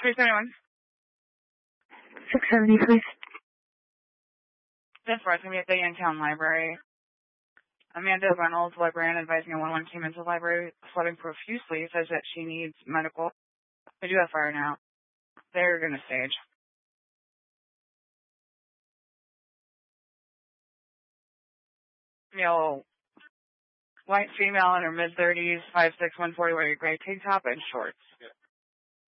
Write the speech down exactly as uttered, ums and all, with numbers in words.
three seventy-one. six seventy, please. That's right. It's going to be at the Youngtown Library. Amanda Reynolds, librarian, advising a one one came into the library, flooding profusely, says that she needs medical. They do have fire now. They're going to stage. Male, white female in her mid-thirties, five six, one forty, wearing a gray tank top and shorts. Yeah.